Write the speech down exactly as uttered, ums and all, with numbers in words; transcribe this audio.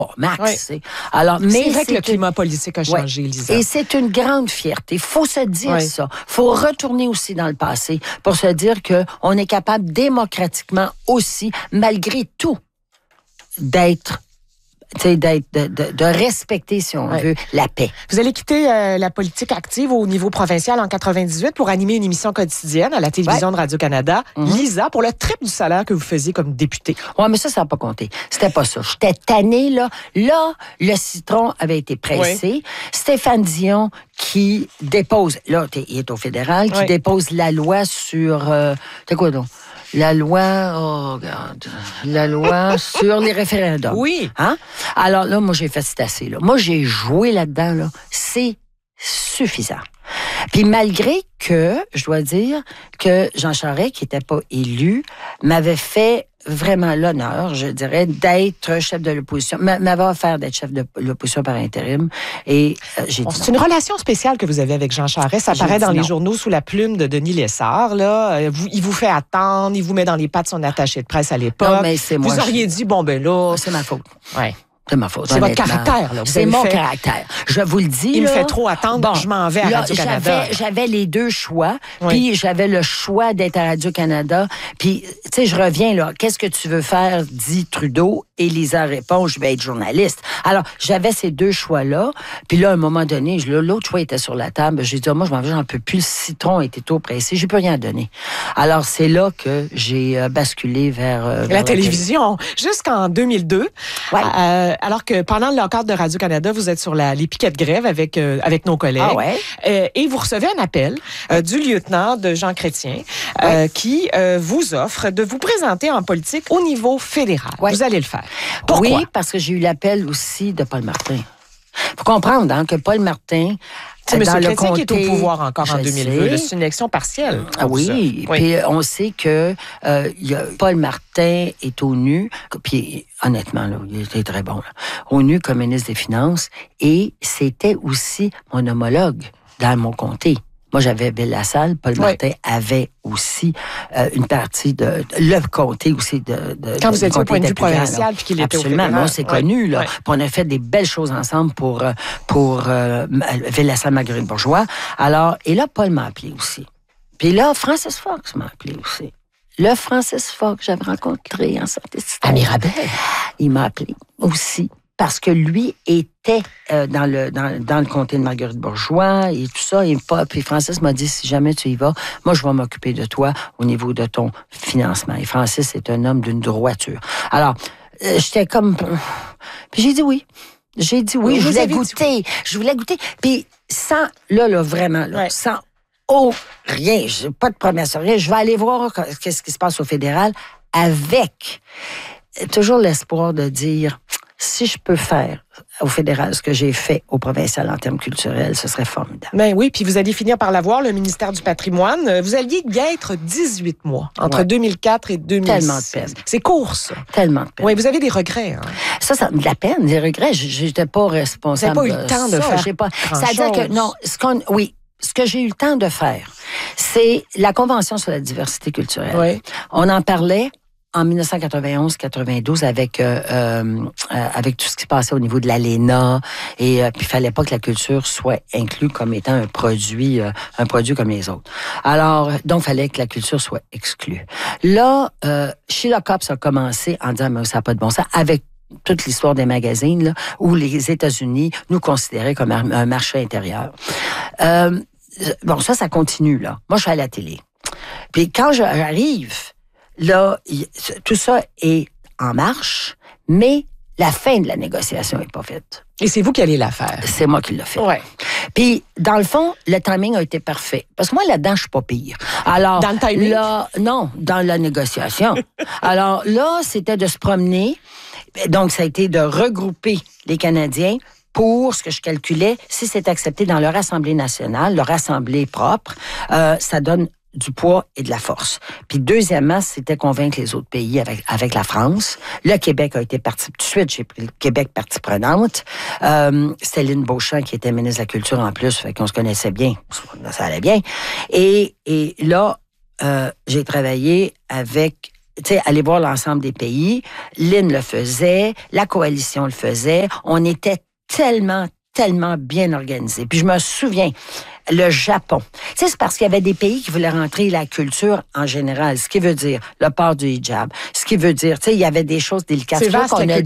max. Oui. C'est Alors, mais c'est vrai que le une... climat politique a changé, ouais. Lisa. Et c'est une grande fierté. Il faut se dire oui. ça. Il faut retourner aussi dans le passé pour se dire qu'on est capable démocratiquement aussi, malgré tout, d'être... D'être, de, de, de respecter, si on ouais. veut, la paix. Vous allez quitter euh, la politique active au niveau provincial en quatre-vingt-dix-huit pour animer une émission quotidienne à la télévision ouais. de Radio-Canada. Mm-hmm. Lisa, pour le triple du salaire que vous faisiez comme députée. Oui, mais ça, ça n'a pas compté. C'était pas ça. J'étais tannée, là. Là, le citron avait été pressé. Oui. Stéphane Dion qui dépose, là, il est au fédéral, qui oui. dépose la loi sur... Euh, c'est quoi donc? La loi, oh, regarde, la loi sur les référendums. Oui. Hein? Alors là, moi, j'ai fait c'est assez, là. Moi, j'ai joué là-dedans, là. C'est suffisant. Puis malgré que, je dois dire, que Jean Charest, qui n'était pas élu, m'avait fait vraiment l'honneur, je dirais, d'être chef de l'opposition, m'avait offert d'être chef de l'opposition par intérim. Et euh, j'ai bon, dit c'est une relation spéciale que vous avez avec Jean Charest. Ça apparaît dans non. les journaux sous la plume de Denis Lessard. Là. Vous, il vous fait attendre, il vous met dans les pattes son attaché de presse à l'époque. Non, mais c'est moi. Vous auriez je... dit, bon, ben là... C'est ma faute. Ouais. C'est ma faute. C'est votre caractère, là. Vous c'est mon fait... caractère. Je vous le dis. Il là, me fait trop attendre, bon, je m'en vais à là, Radio-Canada. J'avais, j'avais les deux choix, oui. puis j'avais le choix d'être à Radio-Canada. Puis, tu sais, je reviens, là. Qu'est-ce que tu veux faire, dit Trudeau. Et Lisa répond, je vais être journaliste. Alors, j'avais ces deux choix-là. Puis là, à un moment donné, l'autre choix était sur la table. J'ai dit, oh, moi, je m'en vais, j'en peux plus. Le citron était trop pressé. J'ai plus rien à donner. Alors, c'est là que j'ai euh, basculé vers... Euh, vers la, la télévision. Jusqu'en deux mille deux. Ouais. Euh, alors que pendant le cadre de Radio-Canada, vous êtes sur la, les piquets de grève avec, euh, avec nos collègues. Ah ouais. Euh, et vous recevez un appel euh, du lieutenant de Jean Chrétien euh, ouais. qui euh, vous offre de vous présenter en politique au niveau fédéral. Ouais. Vous allez le faire. Pourquoi? Oui, parce que j'ai eu l'appel aussi de Paul Martin. Il faut comprendre hein, que Paul Martin... C'est M. Chrétien comté, qui est au pouvoir encore en deux mille deux. C'est une élection partielle. Ah oui, oui. Puis on sait que euh, y a Paul Martin est au N U, puis honnêtement, là, il était très bon, là, au N U comme ministre des Finances, et c'était aussi mon homologue dans mon comté. Moi, j'avais Bill Lassalle. Paul oui. Martin avait aussi euh, une partie de, de... Le comté aussi de... de Quand de, vous étiez au point de vue provincial puis qu'il était au fédéral. Absolument. Moi, c'est oui. connu, là. Oui. Puis on a fait des belles choses ensemble pour, pour euh, Bill Lassalle-Marguerite-Bourgeois. Alors, et là, Paul m'a appelé aussi. Puis là, Francis Fox m'a appelé aussi. Le Francis Fox que j'avais rencontré en santé. À Mirabel. Il m'a appelé aussi. Parce que lui était euh, dans le dans, dans le comté de Marguerite-Bourgeois et tout ça. Et puis Francis m'a dit, si jamais tu y vas, moi, je vais m'occuper de toi au niveau de ton financement. Et Francis est un homme d'une droiture. Alors, euh, j'étais comme... Puis j'ai dit oui. J'ai dit oui, oui je voulais goûter. Oui. Je voulais goûter. Puis sans, là, là, vraiment, là, ouais. sans oh, rien, pas de promesse, rien. Je vais aller voir qu'est-ce qui se passe au fédéral avec toujours l'espoir de dire... Si je peux faire au fédéral ce que j'ai fait au provincial en termes culturels, ce serait formidable. Ben oui, puis vous allez finir par l'avoir, le ministère du patrimoine. Vous alliez y être dix-huit mois, entre ouais. deux mille quatre et deux mille six. Tellement de peine. C'est court, ça. Tellement de peine. Oui, vous avez des regrets. Hein? Ça, ça de la peine, des regrets. Je n'étais pas responsable. Vous n'avez pas eu le temps de, de ça. faire pas... C'est-à-dire que, non, ce qu'on... Oui. Ce que j'ai eu le temps de faire, c'est la Convention sur la diversité culturelle. Oui. On en parlait en dix-neuf cent quatre-vingt-onze quatre-vingt-douze, avec euh, euh, avec tout ce qui se passait au niveau de l'A L E N A, et euh, puis il fallait pas que la culture soit inclue comme étant un produit euh, un produit comme les autres. Alors, donc, il fallait que la culture soit exclue. Là, euh, Sheila Copps a commencé en disant, mais ça n'a pas de bon sens, avec toute l'histoire des magazines, là, où les États-Unis nous considéraient comme un marché intérieur. Euh, bon, ça, ça continue, là. Moi, je suis à la télé. Puis quand j'arrive... Là, tout ça est en marche, mais la fin de la négociation n'est pas faite. Et c'est vous qui allez la faire. C'est moi qui l'ai fait. Ouais. Puis, dans le fond, le timing a été parfait. Parce que moi, là-dedans, je suis pas pire. Alors, dans le timing? Là, non, dans la négociation. Alors là, c'était de se promener. Donc, ça a été de regrouper les Canadiens pour ce que je calculais, si c'est accepté dans leur Assemblée nationale, leur Assemblée propre, euh, ça donne du poids et de la force. Puis deuxièmement, c'était convaincre les autres pays avec avec la France. Le Québec a été partie tout de suite, j'ai pris le Québec partie prenante. Euh, Céline Beauchamp qui était ministre de la Culture en plus, fait qu'on se connaissait bien, ça allait bien. Et et là, euh, j'ai travaillé avec tu sais, aller voir l'ensemble des pays. L'I N le faisait, la coalition le faisait. On était tellement, tellement bien organisés. Puis je me souviens, le Japon. Tu sais, c'est parce qu'il y avait des pays qui voulaient rentrer la culture en général, ce qui veut dire le port du hijab, ce qui veut dire, tu sais, il y avait des choses délicates. C'est vaste, qu'on a